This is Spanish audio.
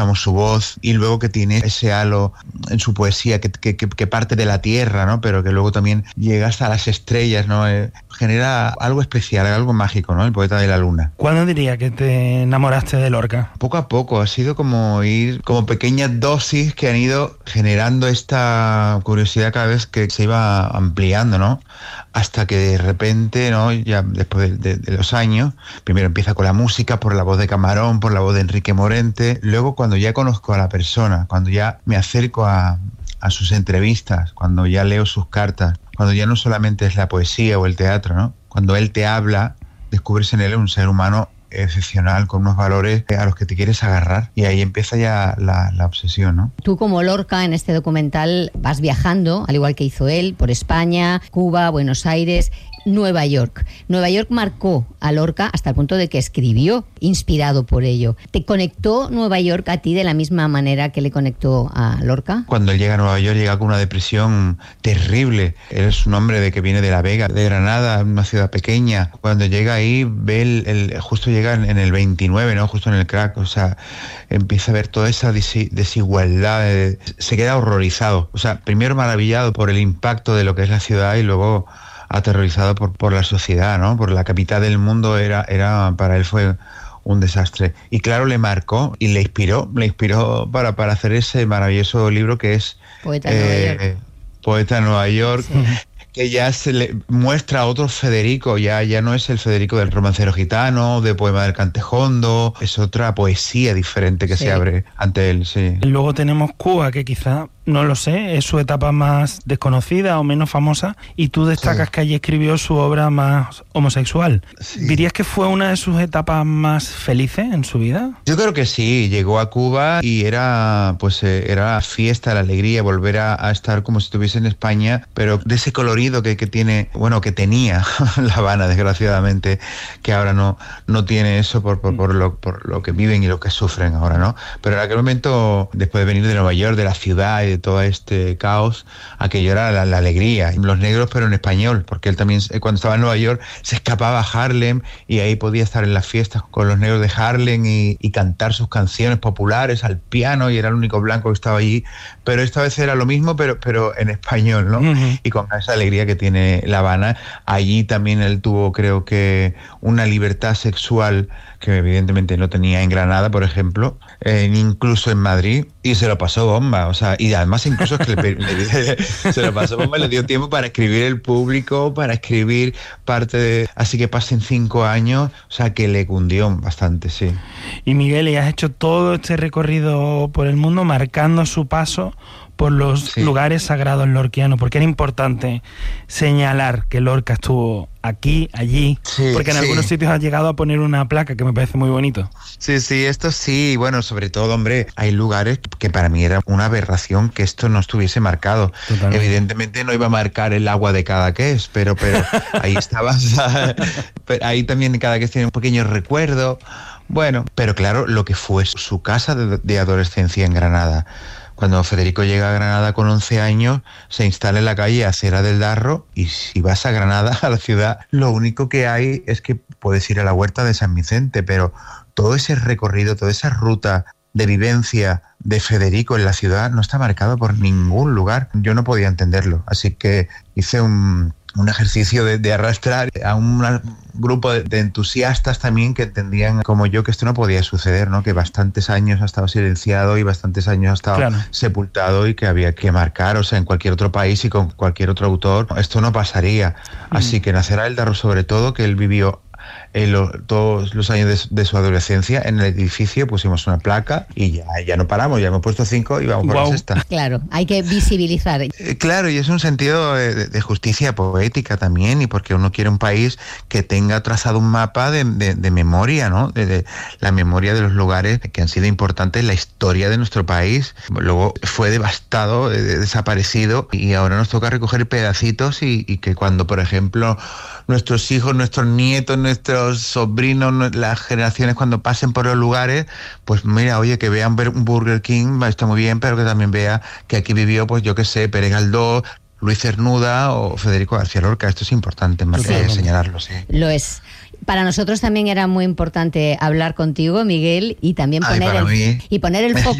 escuchamos su voz, y luego que tiene ese halo en su poesía que parte de la tierra, ¿no? Pero que luego también llega hasta las estrellas, ¿no? Genera algo especial, algo mágico, ¿no? El poeta de la luna. ¿Cuándo diría que te enamoraste de Lorca? Poco a poco, ha sido como ir, como pequeñas dosis que han ido generando esta curiosidad cada vez que se iba ampliando, ¿no? Hasta que de repente, ¿no? Ya después de los años, primero empieza con la música, por la voz de Camarón, por la voz de Enrique Morente, luego cuando ya conozco a la persona, cuando ya me acerco a sus entrevistas, cuando ya leo sus cartas, cuando ya no solamente es la poesía o el teatro, ¿no? Cuando él te habla, descubres en él un ser humano excepcional, con unos valores a los que te quieres agarrar, y ahí empieza ya la obsesión, ¿no? Tú, como Lorca, en este documental vas viajando, al igual que hizo él, por España, Cuba, Buenos Aires, Nueva York. Nueva York marcó a Lorca hasta el punto de que escribió, inspirado por ello. ¿Te conectó Nueva York a ti de la misma manera que le conectó a Lorca? Cuando él llega a Nueva York llega con una depresión terrible. Él es un hombre que viene de La Vega, de Granada, una ciudad pequeña. Cuando llega ahí, ve justo llega en el 29, ¿no? Justo en el crack, o sea, empieza a ver toda esa desigualdad, se queda horrorizado. O sea, primero maravillado por el impacto de lo que es la ciudad y luego aterrorizado por la sociedad, ¿no? Por la capital del mundo era para él fue un desastre. Y claro, le marcó y le inspiró para hacer ese maravilloso libro que es Poeta de Nueva York. Poeta de Nueva York. Sí. Que ya se le muestra a otro Federico, ya no es el Federico del romancero gitano, de Poema del Cantejondo, es otra poesía diferente que se abre ante él, sí. Luego tenemos Cuba, que quizá, no lo sé, es su etapa más desconocida o menos famosa, y tú destacas que allí escribió su obra más homosexual. Sí. ¿Dirías que fue una de sus etapas más felices en su vida? Yo creo que sí, llegó a Cuba y era la fiesta, la alegría, volver a estar como si estuviese en España, pero de ese colorido que tiene, bueno, que tenía La Habana, desgraciadamente, que ahora no tiene eso por lo que viven y lo que sufren ahora, ¿no? Pero en aquel momento, después de venir de Nueva York, de la ciudad y de todo este caos, aquello era la alegría. Los negros, pero en español, porque él también, cuando estaba en Nueva York, se escapaba a Harlem y ahí podía estar en las fiestas con los negros de Harlem y cantar sus canciones populares al piano, y era el único blanco que estaba allí. Pero esta vez era lo mismo, pero en español, ¿no? Uh-huh. Y con esa alegría que tiene La Habana. Allí también él tuvo, creo que, una libertad sexual que evidentemente no tenía en Granada, por ejemplo, incluso en Madrid, y se lo pasó bomba, o sea, y además incluso es que se lo pasó bomba, le dio tiempo para escribir El Público, para escribir parte de... Así que pasen 5 años, o sea, que le cundió bastante, sí. Y Miguel, y has hecho todo este recorrido por el mundo marcando su paso por los lugares sagrados lorquianos, porque era importante señalar que Lorca estuvo aquí, allí, porque en algunos sitios has llegado a poner una placa que me parece muy bonito. Sí, esto sí, bueno, sobre todo, hombre, hay lugares que para mí era una aberración que esto no estuviese marcado. Totalmente. Evidentemente no iba a marcar el agua de Cadaqués, pero ahí estaba, ahí también Cadaqués tiene un pequeño recuerdo, bueno, pero claro, lo que fue su casa de adolescencia en Granada. Cuando Federico llega a Granada con 11 años, se instala en la calle Acera del Darro, y si vas a Granada, a la ciudad, lo único que hay es que puedes ir a la Huerta de San Vicente, pero todo ese recorrido, toda esa ruta de vivencia de Federico en la ciudad no está marcado por ningún lugar. Yo no podía entenderlo, así que hice un ejercicio de arrastrar a un grupo de entusiastas también que entendían como yo que esto no podía suceder, ¿no? Que bastantes años ha estado silenciado y bastantes años ha estado sepultado, y que había que marcar, o sea, en cualquier otro país y con cualquier otro autor esto no pasaría. Así que en Acera del Darro, sobre todo, que él vivió todos los años de su adolescencia, en el edificio pusimos una placa y ya no paramos, ya hemos puesto 5 y vamos por la sexta. Claro, hay que visibilizar. Claro, y es un sentido de justicia poética también, y porque uno quiere un país que tenga trazado un mapa de memoria, ¿no? De la memoria de los lugares que han sido importantes en la historia de nuestro país. Luego fue devastado, desaparecido, y ahora nos toca recoger pedacitos y que cuando, por ejemplo, nuestros hijos, nuestros nietos, nuestros sobrinos, las generaciones cuando pasen por los lugares, pues mira, oye, que vean un Burger King, está muy bien, pero que también vea que aquí vivió, pues yo qué sé, Pérez Galdós, Luis Cernuda o Federico García Lorca. Esto es importante, más que señalarlo, sí. Lo es. para nosotros también era muy importante hablar contigo, Miguel, y también poner el foco